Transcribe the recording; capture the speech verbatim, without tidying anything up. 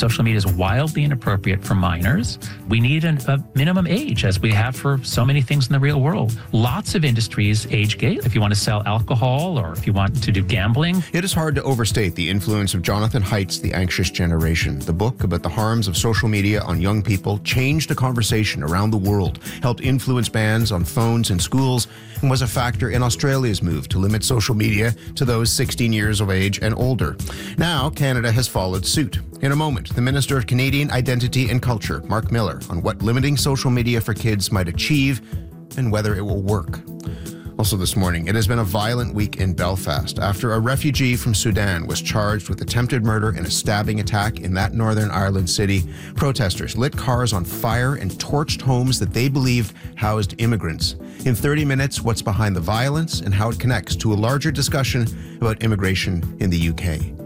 social media is wildly inappropriate for minors. We need an, a minimum age, as we have for so many things in the real world. Lots of industries age gate. If you want to sell alcohol or if you want to do gambling. It is hard to overstate the influence of Jonathan Haidt's The Anxious Generation. The book about the harms of social media on young people changed the conversation around the world, helped influence bans on phones in schools, and was a factor in Australia's move to limit social media to those sixteen years of age and older. Now, Canada has followed suit. In a moment, the Minister of Canadian Identity and Culture, Mark Miller, on what limiting social media for kids might achieve and whether it will work. Also this morning, it has been a violent week in Belfast after a refugee from Sudan was charged with attempted murder and a stabbing attack in that Northern Ireland city. Protesters lit cars on fire and torched homes that they believed housed immigrants. In thirty minutes, what's behind the violence and how it connects to a larger discussion about immigration in the U K.